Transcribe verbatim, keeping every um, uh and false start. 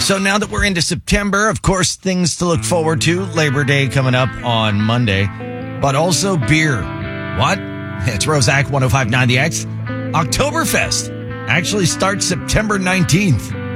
So now that we're into September, of course, things to look forward to. Labor Day coming up on Monday, but also beer. What? It's Rosac one oh five point nine The X. Oktoberfest actually starts September nineteenth.